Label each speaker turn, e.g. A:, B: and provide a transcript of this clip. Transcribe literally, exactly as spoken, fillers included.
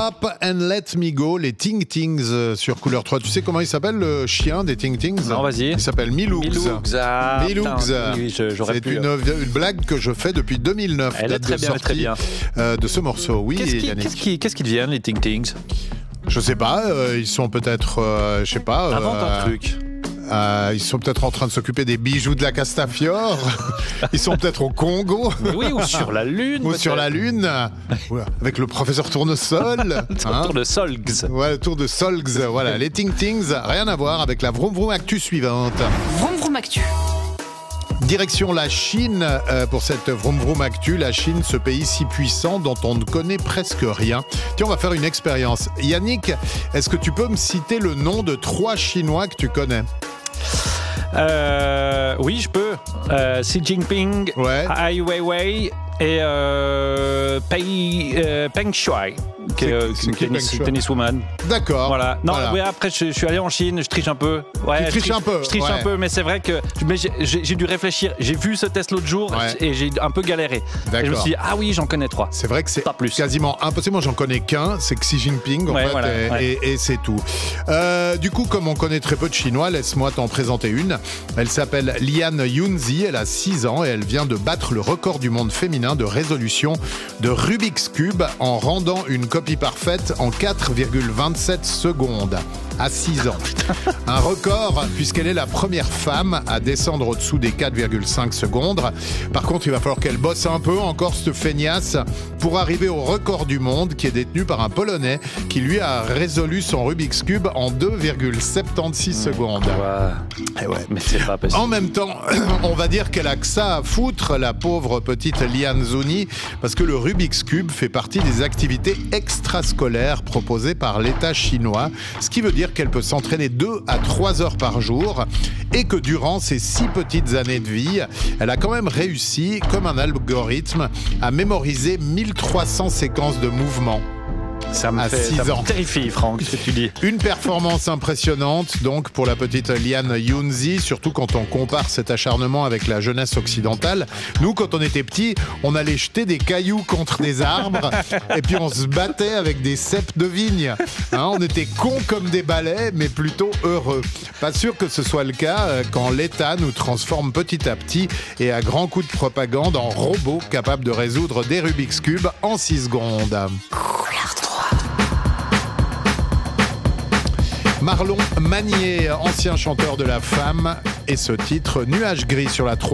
A: Up and Let Me Go, les Ting Tings euh, sur Couleur trois. Tu sais comment il s'appelle le chien des Ting Tings ?
B: Non, vas-y.
A: Il s'appelle Milougs.
B: Milougs, ah,
A: Milougs.
B: putain, oui, je- j'aurais
A: C'est
B: pu.
A: une, une blague que je fais depuis deux mille neuf.
B: Elle est
A: date
B: très
A: de
B: bien, elle est très
A: sortie,
B: bien.
A: euh, de ce morceau. Oui,
B: Qu'est-ce qui,
A: Yannick.
B: qu'est-ce qui, qu'est-ce qui deviennent les Ting Tings ?
A: Je sais pas, euh, ils sont peut-être, euh, je sais pas. euh,
B: Invente un truc.
A: euh, ils sont peut-être en train de s'occuper des bijoux de la Castafiore. Ils sont peut-être au Congo.
B: Mais oui, ou sur la Lune.
A: Ou
B: peut-être.
A: sur la Lune, Oula, avec le professeur Tournesol. hein.
B: Autour de Solgs.
A: Ouais, le tour de Solgs. Voilà, les Ting Tings, rien à voir avec la Vroom Vroom Actu suivante.
C: Vroom Vroom Actu.
A: Direction la Chine euh, pour cette Vroom Vroom Actu. La Chine, ce pays si puissant dont on ne connaît presque rien. Tiens, on va faire une expérience. Yannick, est-ce que tu peux me citer le nom de trois Chinois que tu connais ?
B: Euh, oui, je peux. Euh, Xi Jinping,
A: Ouais.
B: Ai Weiwei et euh, Pei, euh, Peng Shuai, qui est,
A: C'est-
B: euh,
A: c'est
B: une
A: qui,
B: tennis,
A: Peng Shuai
B: tenniswoman.
A: D'accord.
B: Voilà. Non,
A: Voilà.
B: oui, après, je, je suis allé en Chine, je triche un peu. Ouais,
A: Tu
B: je
A: triches
B: triche
A: un peu,
B: Je triche
A: ouais.
B: un peu, mais c'est vrai que mais j'ai, j'ai- j'ai dû réfléchir. J'ai vu ce test l'autre jour
A: Ouais.
B: et j'ai un peu galéré. Et je me
A: D'accord.
B: suis dit, ah oui, j'en connais trois.
A: C'est vrai que c'est
B: Pas plus.
A: quasiment impossible. Moi, j'en connais qu'un, c'est Xi Jinping, en
B: Ouais,
A: fait,
B: voilà,
A: et,
B: ouais.
A: et- et c'est tout. Euh, du coup, comme on connaît très peu de Chinois, laisse-moi t'en présenter une. Elle s'appelle Lian Yunzi, elle a six ans et elle vient de battre le record du monde féminin de résolution de Rubik's Cube en rendant une copie parfaite en quatre virgule vingt-sept secondes. À six ans. Un record, puisqu'elle est la première femme à descendre au-dessous des quatre virgule cinq secondes. Par contre, il va falloir qu'elle bosse un peu, encore cette feignasse, pour arriver au record du monde qui est détenu par un Polonais qui lui a résolu son Rubik's Cube en deux virgule soixante-seize secondes.
B: Ouais.
A: Eh ouais.
B: Mais c'est pas possible.
A: En même temps, on va dire qu'elle a que ça à foutre, la pauvre petite Lian Zuni, parce que le Rubik's Cube fait partie des activités extrascolaires proposées par l'État chinois, ce qui veut dire qu'elle peut s'entraîner deux à trois heures par jour et que durant ces six petites années de vie, elle a quand même réussi, comme un algorithme, à mémoriser mille trois cents séquences de mouvements.
B: Ça me
A: à
B: fait
A: six
B: ça me
A: ans.
B: terrifie, Franck, ce que tu dis.
A: Une performance impressionnante donc pour la petite Lian Yunzi, surtout quand on compare cet acharnement avec la jeunesse occidentale. Nous, quand on était petits, on allait jeter des cailloux contre des arbres et puis on se battait avec des ceps de vigne. Hein, on était cons comme des balais, mais plutôt heureux. Pas sûr que ce soit le cas euh, quand l'État nous transforme petit à petit et à grands coups de propagande en robots capables de résoudre des Rubik's Cube en six secondes. Marlon Magnier, ancien chanteur de La Femme, et ce titre, Nuage gris sur la trois.